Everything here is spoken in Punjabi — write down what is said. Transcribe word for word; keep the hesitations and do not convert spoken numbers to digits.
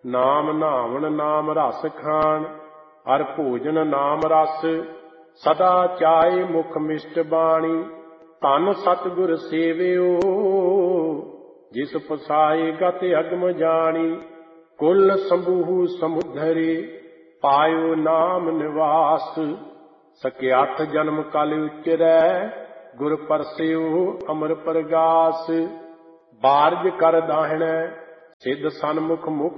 ਨਾਮ ਨਾਵਣ ਨਾਮ ਰਸ ਖਾਣ, ਹਰ ਭੋਜਨ ਨਾਮ ਰਸ, ਸਦਾ ਚਾਏ ਮੁਖ ਮਿਸ਼ਟ ਬਾਣੀ। ਧਨ ਸਤਿਗੁਰ ਸੇਵਿਓ, ਜਿਸ ਪਸਾਏ ਗਤ ਅਗਮ ਜਾਣੀ। ਕੁਲ ਸੰਭੂ ਸਮੁਦਰੇ, ਪਾਇਓ ਨਾਮ ਨਿਵਾਸ। ਸਕਿਆਠ ਜਨਮ ਕਲ ਉਚਰੈ, ਗੁਰ ਪਰਸਿਓ ਅਮਰ ਪ੍ਰਗਾਸ। ਬਾਰਜ ਕਰ ਦਾਹਿਣੈ, ਸਿੱਧ ਸਨਮੁਖ ਮੁਖ